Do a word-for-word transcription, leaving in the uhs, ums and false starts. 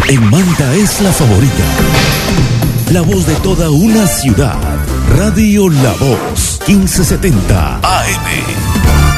En Manta es la favorita. La voz de toda una ciudad. Radio La Voz, quince setenta A M.